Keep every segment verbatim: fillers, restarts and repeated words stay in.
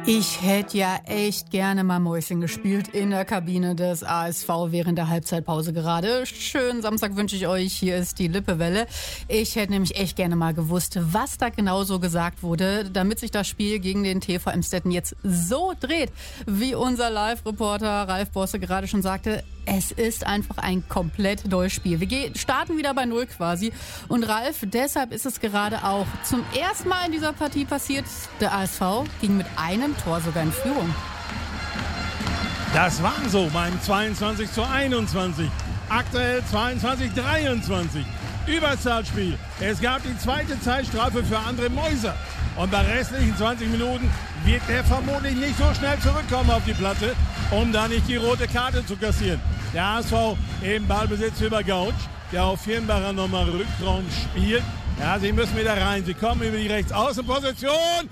Ich hätte ja echt gerne mal Mäuschen gespielt in der Kabine des A S V während der Halbzeitpause gerade. Schönen Samstag wünsche ich euch. Hier ist die Lippewelle. Ich hätte nämlich echt gerne mal gewusst, was da genau so gesagt wurde, damit sich das Spiel gegen den T V Emstetten jetzt so dreht, wie unser Live-Reporter Ralf Bosse gerade schon sagte. Es ist einfach ein komplett neues Spiel. Wir gehen, starten wieder bei Null quasi. Und Ralf, deshalb ist es gerade auch zum ersten Mal in dieser Partie passiert. Der A S V ging mit einem Tor sogar in Führung. Das war so beim zweiundzwanzig zu einundzwanzig. Aktuell zweiundzwanzig zu dreiundzwanzig. Überzahlspiel. Es gab die zweite Zeitstrafe für André Meuser. Und bei restlichen zwanzig Minuten wird er vermutlich nicht so schnell zurückkommen auf die Platte, um da nicht die rote Karte zu kassieren. Der A S V im Ballbesitz über Gautsch, der auf Firnbacher nochmal Rückraum spielt. Ja, sie müssen wieder rein. Sie kommen über die Rechtsaußenposition.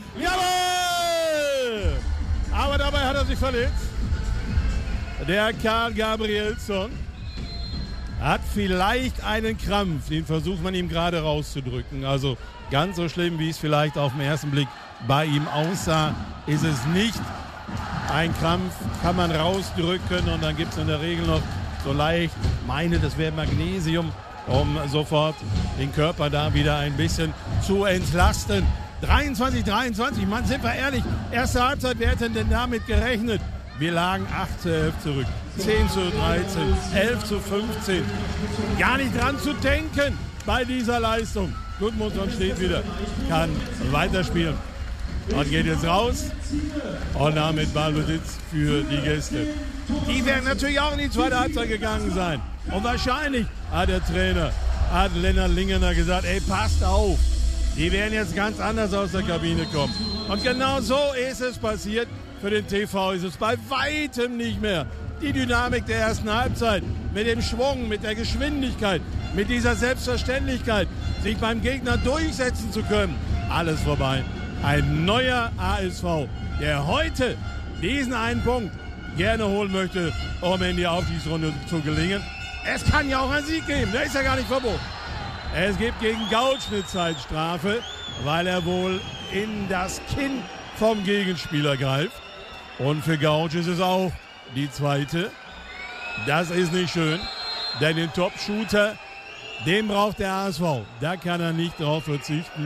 Jawohl! Aber dabei hat er sich verletzt. Der Karl Gabrielsson hat vielleicht einen Krampf. Den versucht man ihm gerade rauszudrücken. Also ganz so schlimm, wie es vielleicht auf den ersten Blick bei ihm aussah, ist es nicht. Ein Krampf kann man rausdrücken und dann gibt es in der Regel noch so leicht, meine, das wäre Magnesium, um sofort den Körper da wieder ein bisschen zu entlasten. dreiundzwanzig zu dreiundzwanzig, Mann, sind wir ehrlich, erste Halbzeit, wer hätte denn damit gerechnet? Wir lagen acht zu elf zurück, zehn zu dreizehn, elf zu fünfzehn. Gar nicht dran zu denken bei dieser Leistung. Gudmundsson steht wieder, kann weiterspielen und geht jetzt raus und damit Ballbesitz für die Gäste. Die werden natürlich auch in die zweite Halbzeit gegangen sein. Und wahrscheinlich hat der Trainer, hat Lennart Lingener gesagt, ey, passt auf, die werden jetzt ganz anders aus der Kabine kommen. Und genau so ist es passiert. Für den T V ist es bei weitem nicht mehr die Dynamik der ersten Halbzeit. Mit dem Schwung, mit der Geschwindigkeit, mit dieser Selbstverständlichkeit, sich beim Gegner durchsetzen zu können. Alles vorbei. Ein neuer A S V, der heute diesen einen Punkt gerne holen möchte, um in die Aufstiegsrunde zu gelingen. Es kann ja auch einen Sieg geben, der ist ja gar nicht verboten. Es gibt gegen Gautsch eine Zeitstrafe, weil er wohl in das Kinn vom Gegenspieler greift. Und für Gautsch ist es auch die zweite. Das ist nicht schön, denn den Top-Shooter, den braucht der A S V. Da kann er nicht drauf verzichten.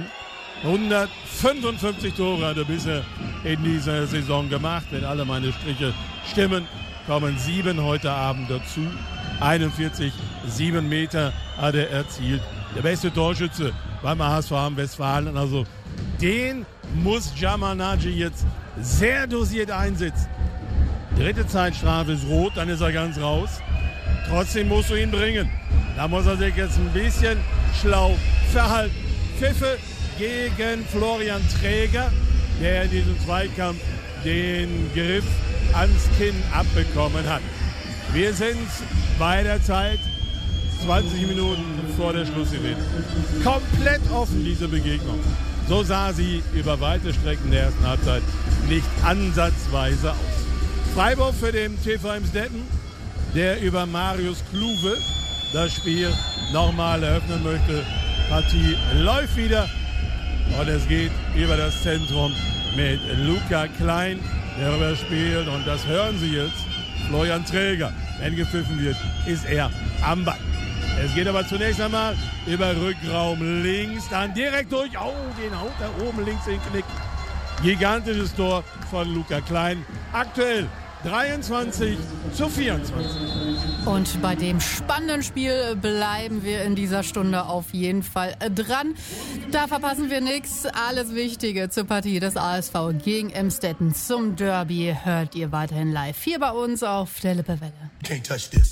hundertfünfundfünfzig Tore hat er bisher in dieser Saison gemacht. Wenn alle meine Striche stimmen, kommen sieben heute Abend dazu. einundvierzig, sieben Meter hat er erzielt. Der beste Torschütze beim A S V am Westfalen. Also den muss Jamal Naji jetzt sehr dosiert einsetzen. Dritte Zeitstrafe ist rot, dann ist er ganz raus. Trotzdem musst du ihn bringen. Da muss er sich jetzt ein bisschen schlau verhalten. Pfiffe gegen Florian Träger, der in diesem Zweikampf den Griff ans Kinn abbekommen hat. Wir sind bei der Zeit zwanzig Minuten vor der Schlusslinie. Komplett offen diese Begegnung. So sah sie über weite Strecken der ersten Halbzeit nicht ansatzweise aus. Freiburg für den T V Emstetten, der über Marius Kluwe das Spiel nochmal eröffnen möchte. Partie läuft wieder und es geht über das Zentrum mit Luca Klein, der rüber spielt, und das hören Sie jetzt. Florian Träger, wenn gepfiffen wird, ist er am Ball. Es geht aber zunächst einmal über Rückraum links, dann direkt durch. Oh, den haut da oben links in den Knick. Gigantisches Tor von Luca Klein. Aktuell dreiundzwanzig zu vierundzwanzig. Und bei dem spannenden Spiel bleiben wir in dieser Stunde auf jeden Fall dran. Da verpassen wir nichts. Alles Wichtige zur Partie des A S V gegen Emstetten zum Derby hört ihr weiterhin live hier bei uns auf der Lippewelle. Can't touch this.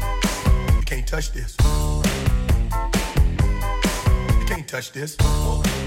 Can't touch this. You can't touch this.